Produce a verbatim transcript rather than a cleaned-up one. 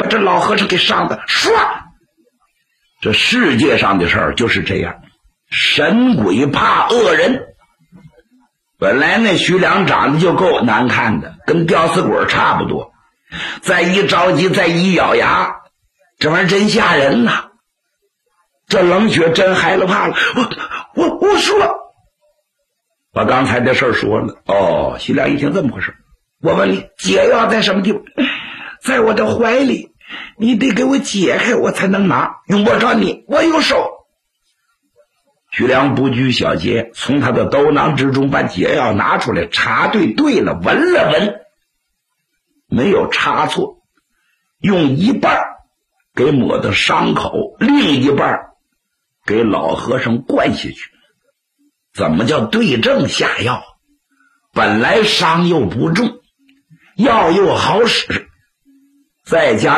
这老和尚给伤的，唰！这世界上的事儿就是这样，神鬼怕恶人。本来那徐良长得就够难看的，跟吊死鬼差不多，再一着急，再一咬牙，这玩意儿真吓人呐！这冷血真害了怕了，我我我说，把刚才的事儿说了。哦，徐良一听这么回事，我问你，解药在什么地方？在我的怀里，你得给我解开，我才能拿。用不着你，我有手。徐良不拘小节，从他的兜囊之中把解药拿出来，查对对了，闻了闻，没有差错，用一半给抹到伤口，另一半给老和尚灌下去。怎么叫对症下药？本来伤又不重，药又好使，再加